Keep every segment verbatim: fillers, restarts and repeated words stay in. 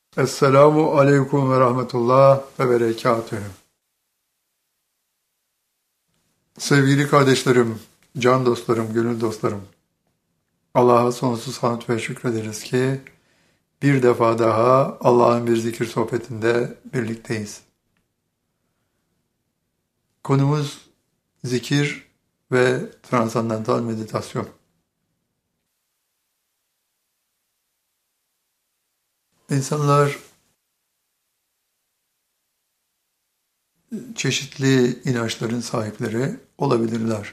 Esselamu aleyküm ve rahmetullah ve berekatühü. Sevgili kardeşlerim, can dostlarım, gönül dostlarım. Allah'a sonsuz hamd ve şükrederiz ki bir defa daha Allah'ın bir zikir sohbetinde birlikteyiz. Konumuz zikir ve transandantal meditasyon. İnsanlar çeşitli inançların sahipleri olabilirler.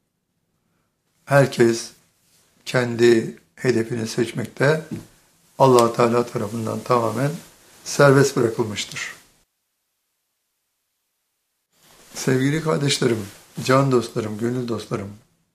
Herkes kendi hedefini seçmekte Allah Teala tarafından tamamen serbest bırakılmıştır. Sevgili kardeşlerim, can dostlarım, gönül dostlarım,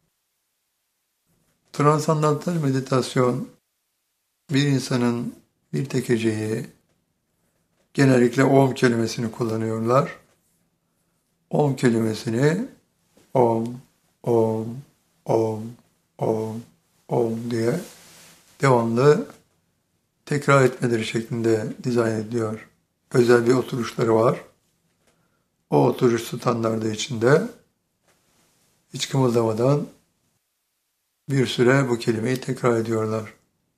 transandantal meditasyon bir insanın bir tek heceyi, genellikle Om kelimesini kullanıyorlar. Om kelimesini Om, Om, Om, Om, Om diye devamlı tekrar etmeleri şeklinde dizayn ediliyor. Özel bir oturuşları var. O oturuş standardı içinde hiç kımıldamadan bir süre bu kelimeyi tekrar ediyorlar.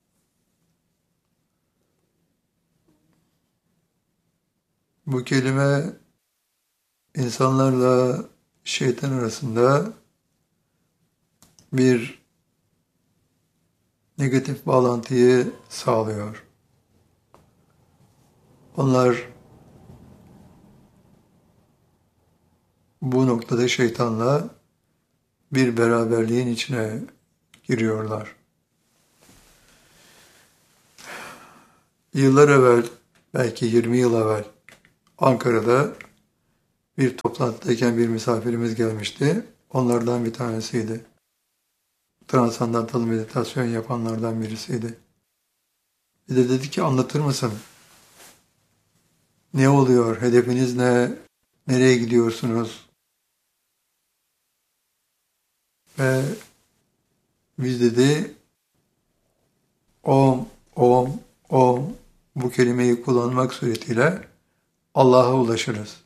Bu kelime insanlarla şeytan arasında bir negatif bağlantıyı sağlıyor. Onlar bu noktada şeytanla bir beraberliğin içine giriyorlar. Yıllar evvel, belki yirmi yıl evvel Ankara'da bir toplantıdayken bir misafirimiz gelmişti. Onlardan bir tanesiydi. Transandantal meditasyon yapanlardan birisiydi. Bir de dedi ki anlatır mısın? Ne oluyor? Hedefiniz ne? Nereye gidiyorsunuz? Ve biz dedi Om, Om, Om bu kelimeyi kullanmak suretiyle Allah'a ulaşırız.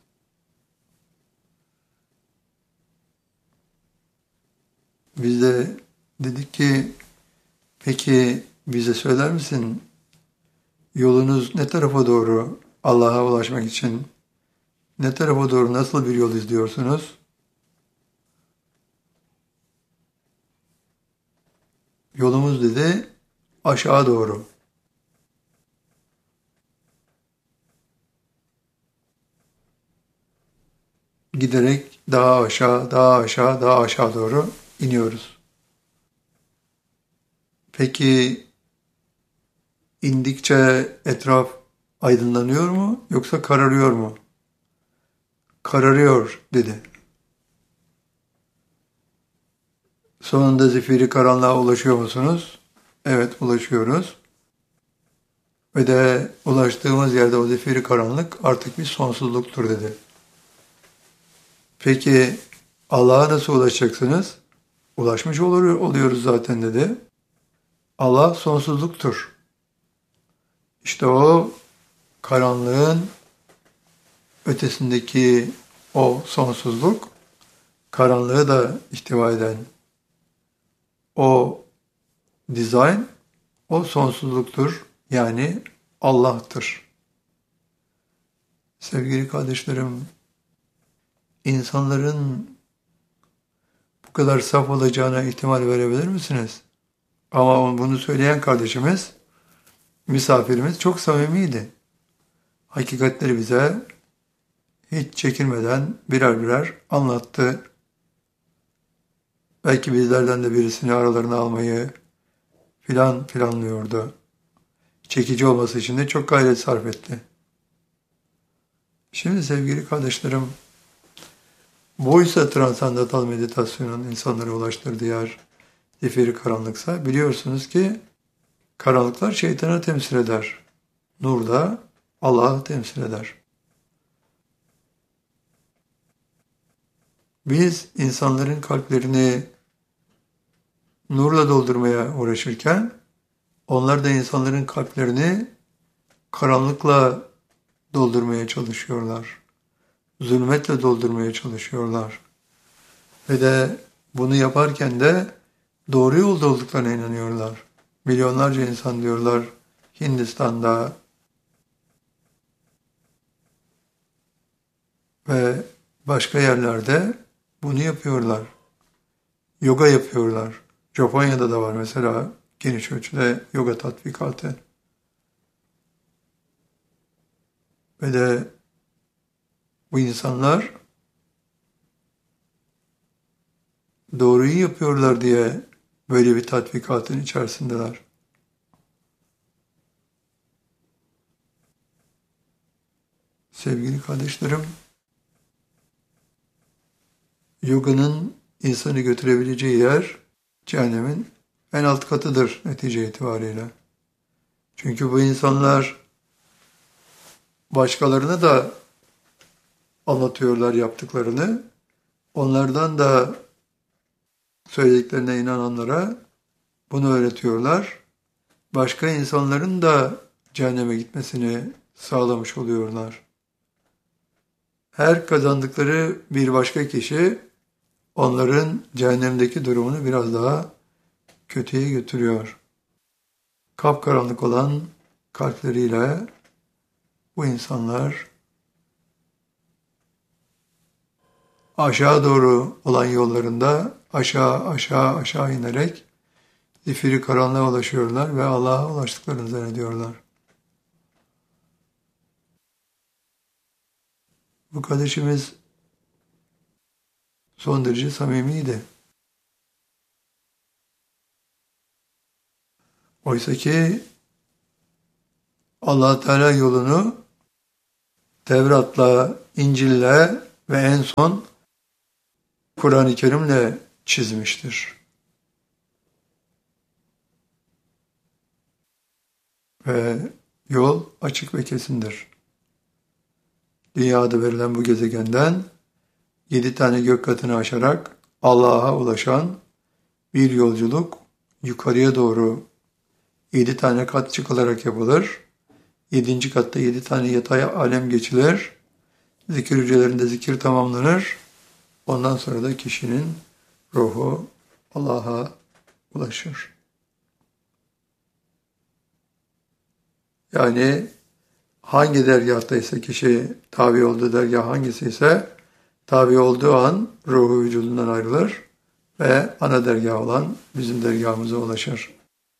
Biz de dedik ki peki bize söyler misin? Yolunuz ne tarafa doğru Allah'a ulaşmak için? Ne tarafa doğru nasıl bir yol izliyorsunuz? Yolumuz dedi aşağı doğru. Giderek daha aşağı, daha aşağı, daha aşağı doğru iniyoruz. Peki indikçe etraf aydınlanıyor mu yoksa kararıyor mu? Kararıyor dedi. Sonunda zifiri karanlığa ulaşıyor musunuz? Evet ulaşıyoruz. Ve de ulaştığımız yerde o zifiri karanlık artık bir sonsuzluktur dedi. Peki Allah'a nasıl ulaşacaksınız? Ulaşmış olur, oluyoruz zaten dedi. Allah sonsuzluktur. İşte o karanlığın ötesindeki o sonsuzluk, karanlığı da ihtiva eden o dizayn, o sonsuzluktur. Yani Allah'tır. Sevgili kardeşlerim, insanların bu kadar saf olacağına ihtimal verebilir misiniz? Ama bunu söyleyen kardeşimiz, misafirimiz çok samimiydi. Hakikatleri bize hiç çekinmeden birer birer anlattı. Belki bizlerden de birisini aralarına almayı filan planlıyordu. Çekici olması için de çok gayret sarf etti. Şimdi sevgili kardeşlerim, buysa transandantal meditasyonun insanlara ulaştırdığı yer zifiri karanlıksa biliyorsunuz ki karanlıklar şeytanı temsil eder. Nur da Allah'ı temsil eder. Biz insanların kalplerini nurla doldurmaya uğraşırken onlar da insanların kalplerini karanlıkla doldurmaya çalışıyorlar. Zulmetle doldurmaya çalışıyorlar. Ve de bunu yaparken de doğru yolda olduklarına inanıyorlar. Milyonlarca insan diyorlar Hindistan'da ve başka yerlerde bunu yapıyorlar. Yoga yapıyorlar. Japonya'da da var mesela geniş ölçüde yoga tatbikatı. Ve de bu insanlar doğruyu yapıyorlar diye böyle bir tatbikatın içerisindeler. Sevgili kardeşlerim, yoganın insanı götürebileceği yer cehennemin en alt katıdır netice itibariyle. Çünkü bu insanlar başkalarına da anlatıyorlar yaptıklarını. Onlardan da söylediklerine inananlara bunu öğretiyorlar. Başka insanların da cehenneme gitmesini sağlamış oluyorlar. Her kazandıkları bir başka kişi onların cehennemdeki durumunu biraz daha kötüye götürüyor. Kapkaranlık olan kalpleriyle bu insanlar aşağı doğru olan yollarında aşağı aşağı aşağı inerek zifiri karanlığa ulaşıyorlar ve Allah'a ulaştıklarını zannediyorlar. Bu kardeşimiz son derece samimiydi. Oysa ki Allah Teala yolunu Tevrat'la, İncil'le ve en son Kur'an-ı Kerim'le çizmiştir. Ve yol açık ve kesindir. Dünyada verilen bu gezegenden yedi tane gök katını aşarak Allah'a ulaşan bir yolculuk yukarıya doğru yedi tane kat çıkılarak yapılır. Yedinci katta yedi tane yatay alem geçilir. Zikir hücrelerinde zikir tamamlanır. Ondan sonra da kişinin ruhu Allah'a ulaşır. Yani hangi dergahtaysa kişi tabi olduğu dergah hangisi ise tabi olduğu an ruhu vücudundan ayrılır ve ana dergah olan bizim dergahımıza ulaşır.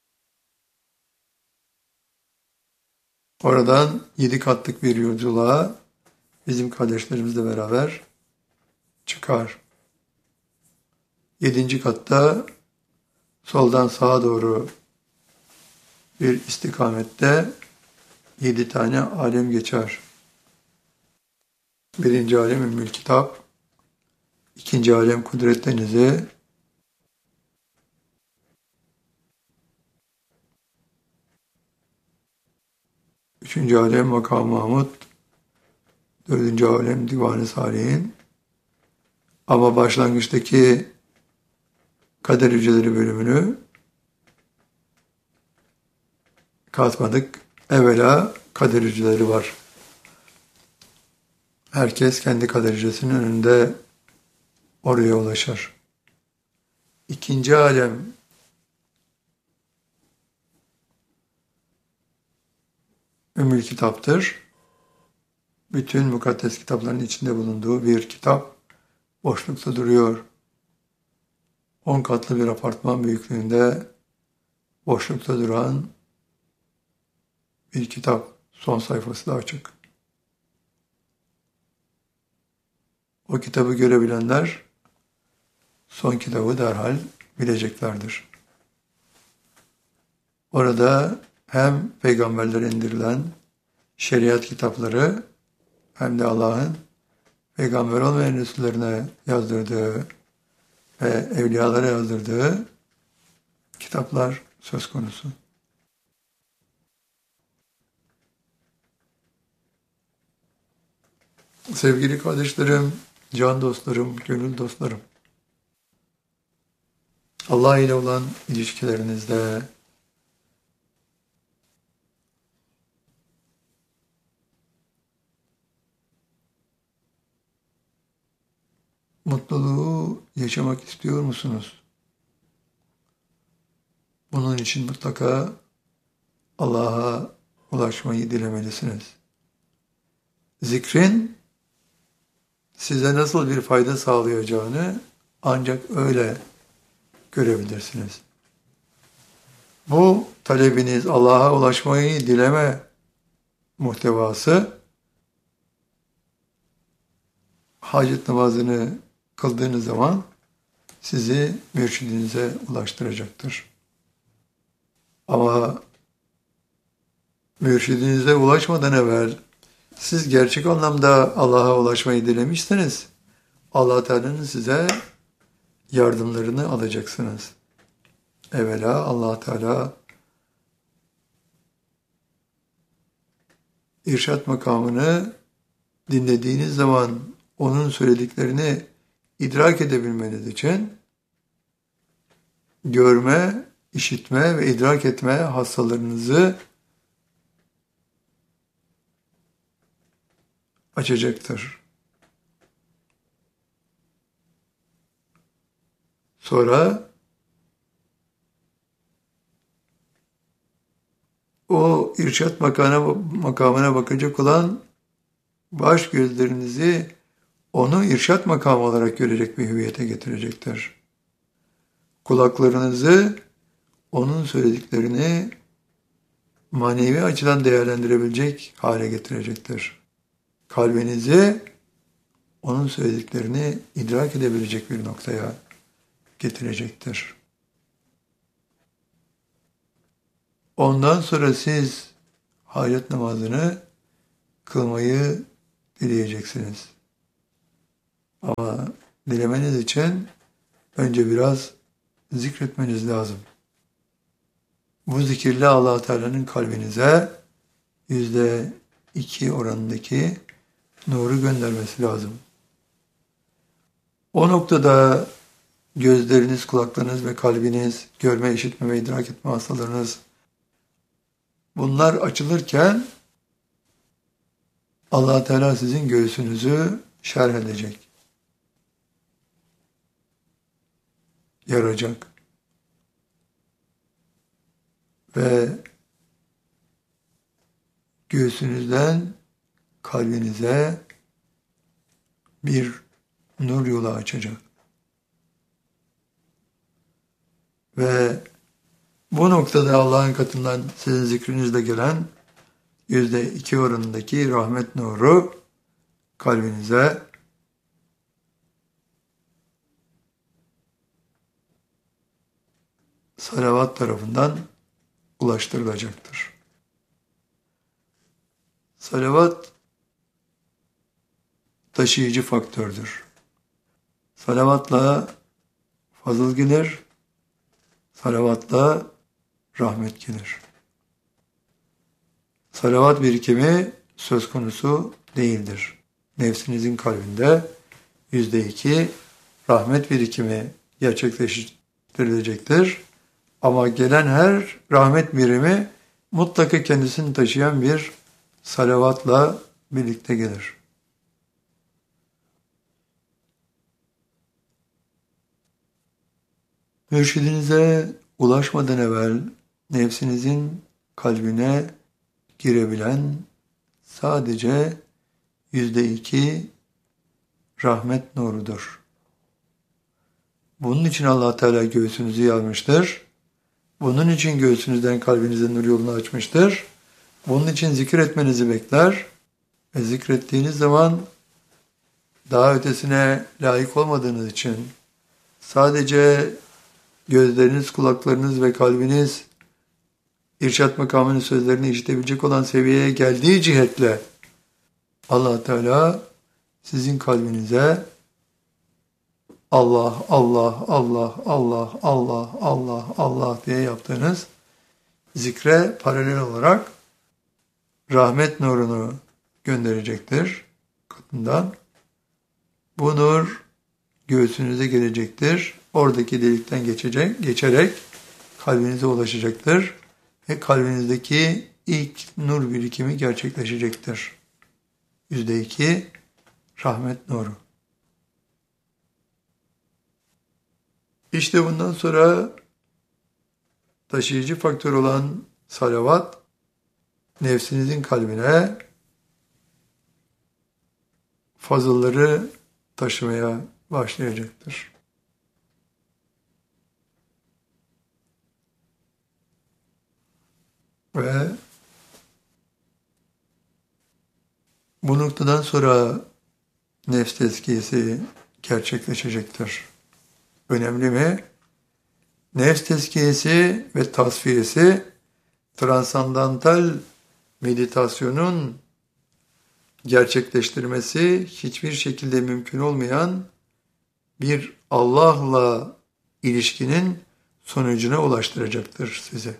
Oradan yedi katlık bir yolculuğa bizim kardeşlerimizle beraber çıkar. Yedinci katta soldan sağa doğru bir istikamette yedi tane alem geçer. Birinci alem Ümmül Kitap, ikinci alem Kudret Denizi, üçüncü alem Makam Mahmud, dördüncü alem Divan-ı Salihin. Ama başlangıçtaki kader hücreleri bölümünü katmadık. Evvela kader hücreleri var. Herkes kendi kader hücresinin önünde oraya ulaşır. İkinci alem Ümmül Kitap'tır. Bütün mukaddes kitapların içinde bulunduğu bir kitap boşlukta duruyor. On katlı bir apartman büyüklüğünde boşlukta duran bir kitap, son sayfası da açık. O kitabı görebilenler son kitabı derhal bileceklerdir. Orada hem peygamberlere indirilen şeriat kitapları hem de Allah'ın peygamber olmayan Resullerine yazdırdığı ve evliyalara yazdırdığı kitaplar söz konusu. Sevgili kardeşlerim, can dostlarım, gönül dostlarım, Allah ile olan ilişkilerinizde mutluluğu yaşamak istiyor musunuz? Bunun için mutlaka Allah'a ulaşmayı dilemelisiniz. Zikrin size nasıl bir fayda sağlayacağını ancak öyle görebilirsiniz. Bu talebiniz Allah'a ulaşmayı dileme muhtevası hacet namazını kıldığınız zaman sizi mürşidinize ulaştıracaktır. Ama mürşidinize ulaşmadan evvel siz gerçek anlamda Allah'a ulaşmayı dilemişseniz Allah Teala'nın size yardımlarını alacaksınız. Evvela Allah Teala irşat makamını dinlediğiniz zaman onun söylediklerini idrak edebilmeniz için görme, işitme ve idrak etme hastalarınızı açacaktır. Sonra o irşat makamına, makamına bakacak olan baş gözlerinizi onu irşat makamı olarak görecek bir hüviyete getirecektir. Kulaklarınızı onun söylediklerini manevi açıdan değerlendirebilecek hale getirecektir. Kalbinizi onun söylediklerini idrak edebilecek bir noktaya getirecektir. Ondan sonra siz hacet namazını kılmayı dileyeceksiniz. Ama dilemeniz için önce biraz zikretmeniz lazım. Bu zikirle Allah Teala'nın kalbinize yüzde iki oranındaki nuru göndermesi lazım. O noktada gözleriniz, kulaklarınız ve kalbiniz, görme, işitme ve idrak etme hastalarınız bunlar açılırken Allah Teala sizin göğsünüzü şerh edecek, yaracak ve göğsünüzden kalbinize bir nur yolu açacak. Ve bu noktada Allah'ın katından sizin zikrinizle gelen yüzde iki oranındaki rahmet nuru kalbinize salavat tarafından ulaştırılacaktır. Salavat taşıyıcı faktördür. Salavatla fazıl gelir, salavatla rahmet gelir. Salavat birikimi söz konusu değildir. Nefsinizin kalbinde yüzde iki rahmet birikimi gerçekleştirilecektir. Ama gelen her rahmet birimi mutlaka kendisini taşıyan bir salavatla birlikte gelir. Mürşidinize ulaşmadan evvel nefsinizin kalbine girebilen sadece yüzde iki rahmet nurudur. Bunun için Allah Teala göğsünüzü yarmıştır. Bunun için göğsünüzden kalbinize nur yolunu açmıştır. Bunun için zikir etmenizi bekler. Ve zikrettiğiniz zaman daha ötesine layık olmadığınız için sadece gözleriniz, kulaklarınız ve kalbiniz irşat makamının sözlerini işitebilecek olan seviyeye geldiği cihetle Allah Teala sizin kalbinize Allah, Allah, Allah, Allah, Allah, Allah, Allah diye yaptığınız zikre paralel olarak rahmet nurunu gönderecektir katından. Bu nur göğsünüze gelecektir. Oradaki delikten geçecek, geçerek kalbinize ulaşacaktır. Ve kalbinizdeki ilk nur birikimi gerçekleşecektir. Yüzde iki rahmet nuru. İşte bundan sonra taşıyıcı faktör olan salavat, nefsinizin kalbine fazılları taşımaya başlayacaktır. Ve bu noktadan sonra nefs tezkiyesi gerçekleşecektir. Önemli mi? Nefs tezkiyesi ve tasfiyesi transandantal meditasyonun gerçekleştirmesi hiçbir şekilde mümkün olmayan bir Allah'la ilişkinin sonucuna ulaştıracaktır sizi.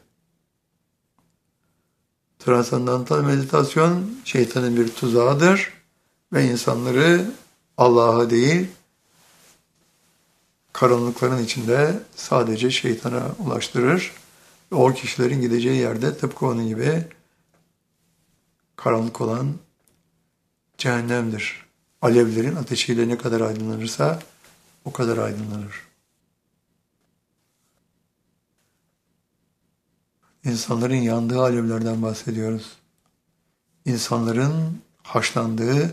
Transandantal meditasyon şeytanın bir tuzağıdır ve insanları Allah'a değil, karanlıkların içinde sadece şeytana ulaştırır. Ve o kişilerin gideceği yerde tıpkı onun gibi karanlık olan cehennemdir. Alevlerin ateşiyle ne kadar aydınlanırsa o kadar aydınlanır. İnsanların yandığı alevlerden bahsediyoruz. İnsanların haşlandığı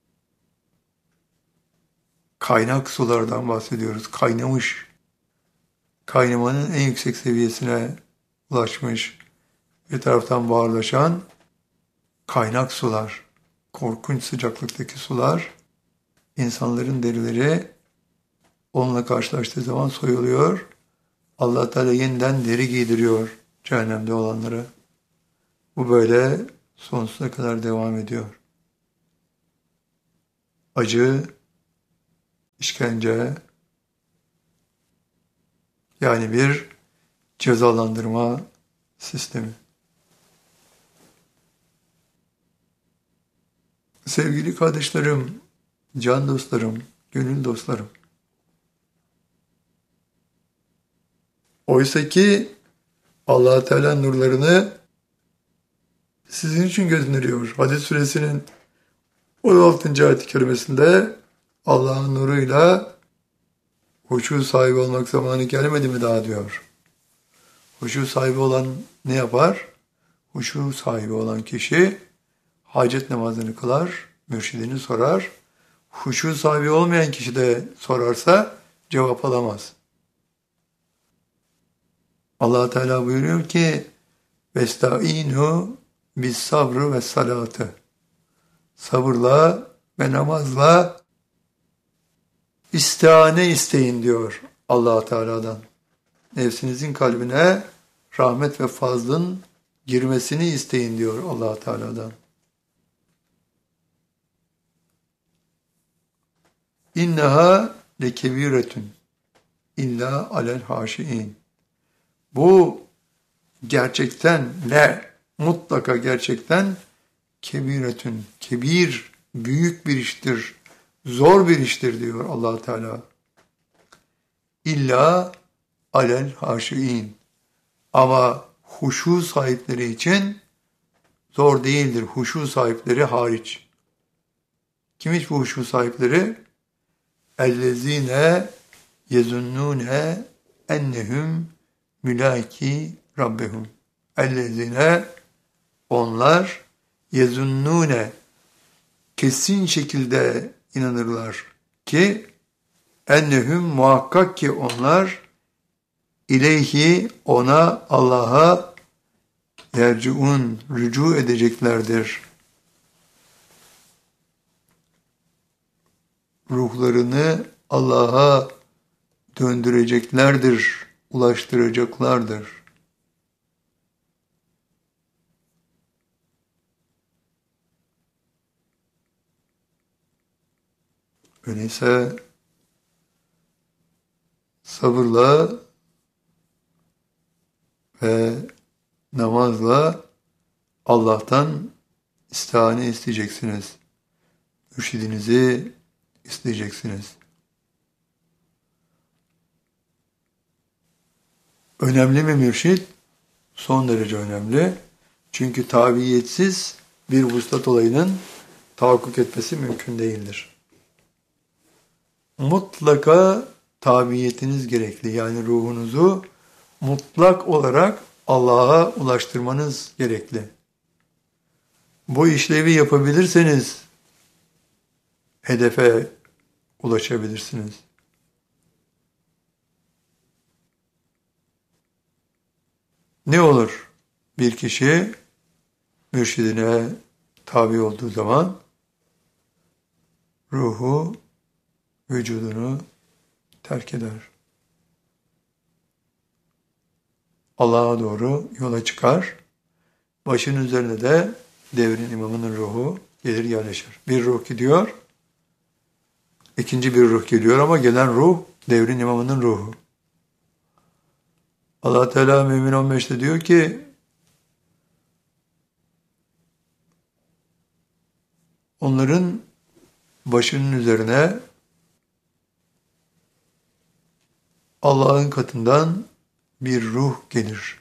kaynak sulardan bahsediyoruz. Kaynamış, kaynamanın en yüksek seviyesine ulaşmış, bir taraftan buharlaşan kaynak sular, korkunç sıcaklıktaki sular, insanların derileri onunla karşılaştığı zaman soyuluyor. Allah Teala yeniden deri giydiriyor cehennemde olanlara. Bu böyle sonsuza kadar devam ediyor. Acı, işkence, yani bir cezalandırma sistemi. Sevgili kardeşlerim, can dostlarım, gönül dostlarım. Oysa ki Allah Teala nurlarını sizin için gönderiyor. Hadis suresinin on altıncı ayet-i kerimesinde Allah'ın nuruyla huşu sahibi olmak zamanı gelmedi mi daha diyor. Huşu sahibi olan ne yapar? Huşu sahibi olan kişi hacet namazını kılar, mürşidini sorar. Huşu sahibi olmayan kişi de sorarsa cevap alamaz. Allah Teala buyuruyor ki Vestaînû bis sabrı ve salatı. Sabırla ve namazla istihane isteyin diyor Allah Teala'dan. Nefsinizin kalbine rahmet ve fazlın girmesini isteyin diyor Allah Teala'dan. İnneha lekebiretun illa alel haşiin. Bu gerçekten ne? Mutlaka gerçekten kebiretun, kebir, büyük bir iştir, zor bir iştir diyor Allah Teala. İlla alel haşiin. Ama huşu sahipleri için zor değildir. Huşu sahipleri hariç. Kimmiş bu huşu sahipleri? Ellezine yezunnune ennehum mülaki rabbehum. Ellezine onlar yezunnune kesin şekilde inanırlar ki ennehum muhakkak ki onlar ileyhi ona Allah'a yerciun rücu edeceklerdir. Ruhlarını Allah'a döndüreceklerdir, ulaştıracaklardır. Öyleyse sabırla ve namazla Allah'tan istihane isteyeceksiniz. Mürşidinizi isteyeceksiniz. Önemli mi mürşid? Son derece önemli. Çünkü tabiiyetsiz bir vuslat olayının tahakkuk etmesi mümkün değildir. Mutlaka tabiyetiniz gerekli. Yani ruhunuzu mutlak olarak Allah'a ulaştırmanız gerekli. Bu işlevi yapabilirseniz hedefe ulaşabilirsiniz. Ne olur? Bir kişi mürşidine tabi olduğu zaman ruhu vücudunu terk eder. Allah'a doğru yola çıkar. Başının üzerine de devrin imamının ruhu gelir yerleşir. Bir ruh gidiyor, ikinci bir ruh geliyor ama gelen ruh devrin imamının ruhu. Allah Teala Mümin on beşte diyor ki onların başının üzerine Allah'ın katından bir ruh gelir.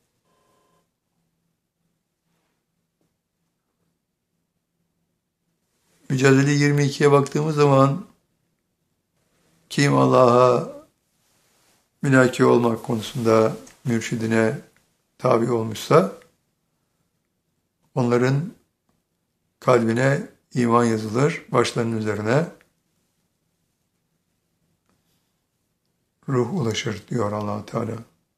Mücadele yirmi ikiye baktığımız zaman kim Allah'a mülaki olmak konusunda mürşidine tabi olmuşsa onların kalbine iman yazılır, başlarının üzerine ruh ulaşır diyor Allah Teala.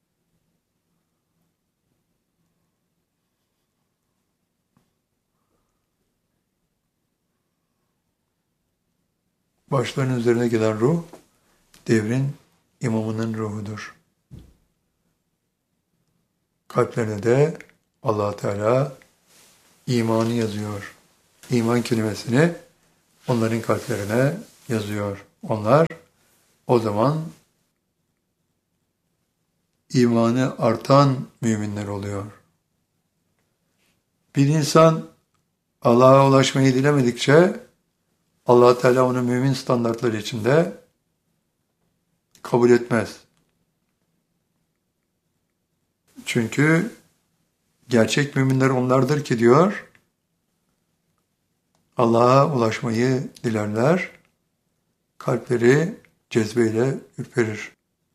Başlarının üzerine gelen ruh devrin imamının ruhudur. Kalplerine de Allah Teala imanı yazıyor. İman kelimesini onların kalplerine yazıyor. Onlar o zaman imanı artan müminler oluyor. Bir insan Allah'a ulaşmayı dilemedikçe Allah Teala onu mümin standartları içinde kabul etmez. Çünkü gerçek müminler onlardır ki diyor, Allah'a ulaşmayı dilerler, kalpleri cezbeyle ürperir.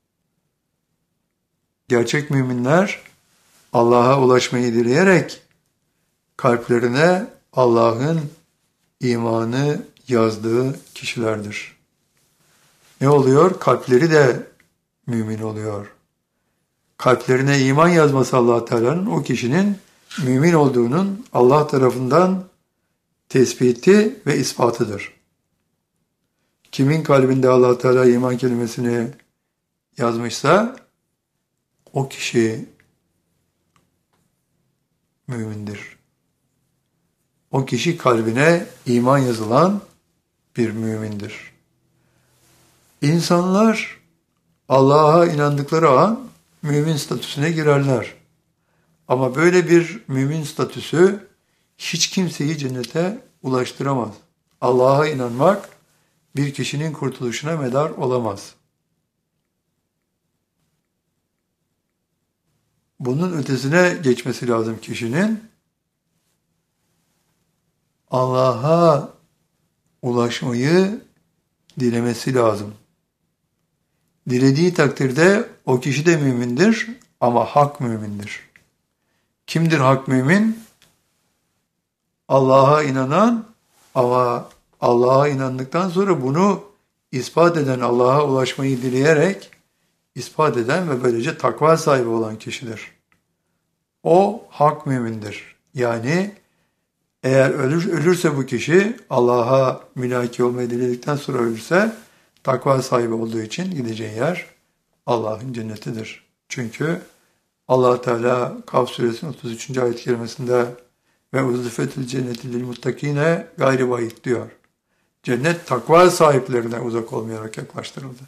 Gerçek müminler Allah'a ulaşmayı dileyerek kalplerine Allah'ın imanı yazdığı kişilerdir. Ne oluyor? Kalpleri de mümin oluyor. Kalplerine iman yazması Allah Teala'nın o kişinin mümin olduğunun Allah tarafından tespiti ve ispatıdır. Kimin kalbinde Allah Teala iman kelimesini yazmışsa o kişi mümindir. O kişi kalbine iman yazılan bir mümindir. İnsanlar Allah'a inandıkları an mümin statüsüne girerler. Ama böyle bir mümin statüsü hiç kimseyi cennete ulaştıramaz. Allah'a inanmak bir kişinin kurtuluşuna medar olamaz. Bunun ötesine geçmesi lazım kişinin. Allah'a ulaşmayı dilemesi lazım. Dilediği takdirde o kişi de mümindir ama hak mümindir. Kimdir hak mümin? Allah'a inanan ama Allah'a inandıktan sonra bunu ispat eden, Allah'a ulaşmayı dileyerek ispat eden ve böylece takva sahibi olan kişidir. O hak mümindir. Yani eğer ölür, ölürse bu kişi Allah'a mülaki olmayı diledikten sonra ölürse takva sahibi olduğu için gideceği yer Allah'ın cennetidir. Çünkü Allah Teala Kaf suresinin otuz üçüncü ayet-i kerimesinde ve uzlifetil cenneti lil muttakine gayri bayit diyor. Cennet takva sahiplerine uzak olmayarak yaklaştırıldı.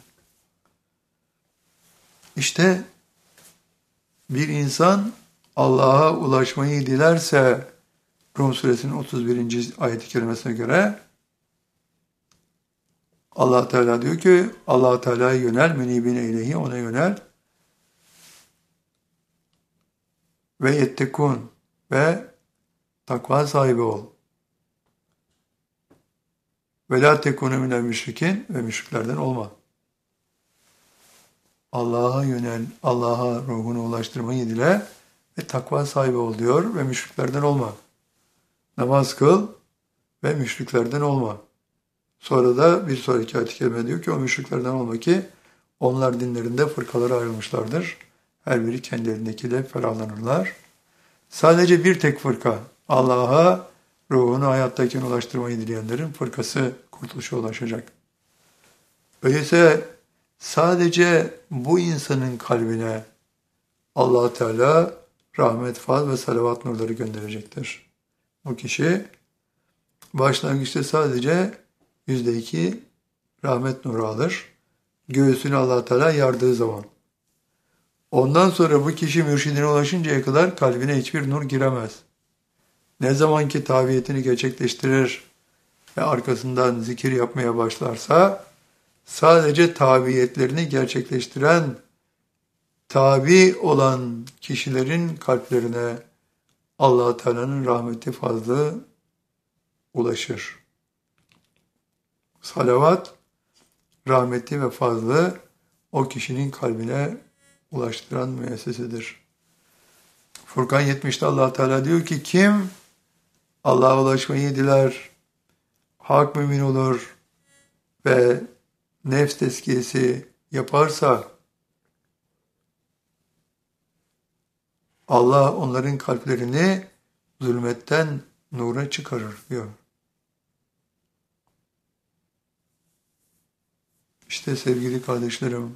İşte bir insan Allah'a ulaşmayı dilerse Rum suresinin otuz birinci ayet-i kerimesine göre Allah Teala diyor ki Allah Teala'ya yönel, münibine ileyhi, ona yönel ve yettekun ve takva sahibi ol. Ve la tekunu minel müşrikin ve müşriklerden olma. Allah'a yönel, Allah'a ruhunu ulaştırmayı dile ve takva sahibi ol diyor ve müşriklerden olma. Namaz kıl ve müşriklerden olma. Sonra da bir sonraki ayet-i kerime diyor ki o müşriklerden olma ki onlar dinlerinde fırkalara ayrılmışlardır. Her biri kendi elindekiyle ferahlanırlar. Sadece bir tek fırka Allah'a ruhunu hayattayken ulaştırmayı dileyenlerin fırkası kurtuluşa ulaşacak. Öyleyse sadece bu insanın kalbine Allah Teala rahmet, faz ve salavat nurları gönderecektir. O kişi başlangıçta sadece yüzde iki rahmet nuru alır. Göğsünü Allah Teala yardığı zaman. Ondan sonra bu kişi mürşidine ulaşıncaya kadar kalbine hiçbir nur giremez. Ne zaman ki tabiyetini gerçekleştirir ve arkasından zikir yapmaya başlarsa sadece tabiyetlerini gerçekleştiren tabi olan kişilerin kalplerine Allah Teala'nın rahmeti fazla ulaşır. Salavat, rahmeti ve fazlı o kişinin kalbine ulaştıran müessesedir. Furkan yetmişte Allah Teala diyor ki kim Allah'a ulaşmayı diler, hak mümin olur ve nefs tezkiyesi yaparsa Allah onların kalplerini zulmetten nura çıkarır diyor. İşte sevgili kardeşlerim,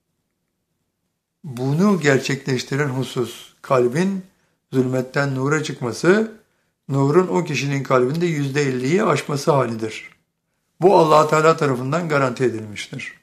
bunu gerçekleştiren husus, kalbin zulmetten nura çıkması, nurun o kişinin kalbinde yüzde elliyi aşması halidir. Bu Allah Teala tarafından garanti edilmiştir.